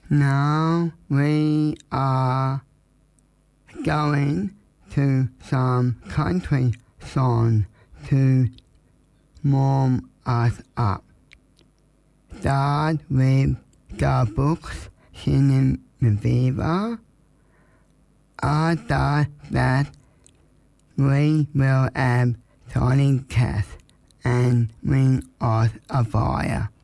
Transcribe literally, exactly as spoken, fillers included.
Now we are going to some country songs to warm us up. Start with the Books singing Viva. After that, we will add Tony Cash and Ring of a Fire.